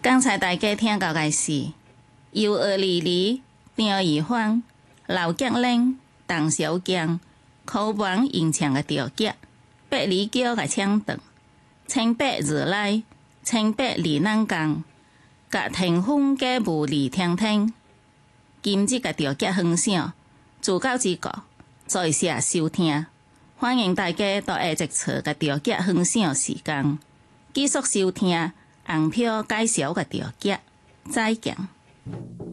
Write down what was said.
剛才大家聽到嘅是游兒離離、張宜芳、劉杰倫、鄧小強、柯文演唱嘅調劇《百里橋嘅唱段》，清白如來、清白離人共，甲霆鋒嘅無理聽聽。今日嘅調劇分享就到這個，再謝收聽，歡迎大家到下一次嘅調劇分享時間繼續收聽紅票介紹嘅調劇，再見。